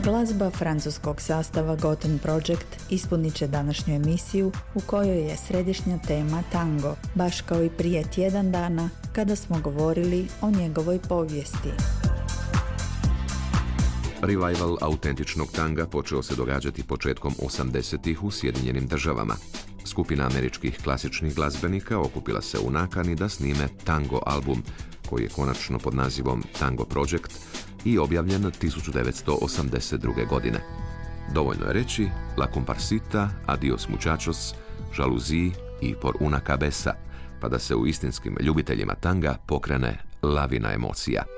Glazba francuskog sastava Goten Project ispunit će današnju emisiju u kojoj je središnja tema tango, baš kao i prije tjedan dana kada smo govorili o njegovoj povijesti. Revival autentičnog tanga počeo se događati početkom 80-ih u Sjedinjenim Državama. Skupina američkih klasičnih glazbenika okupila se u nakani da snime tango album, koji je konačno pod nazivom Tango Project i objavljen 1982. godine. Dovoljno je reći La Comparsita, Adios Muchachos, Jalousie i Por una cabeza, pa da se u istinskim ljubiteljima tanga pokrene lavina emocija.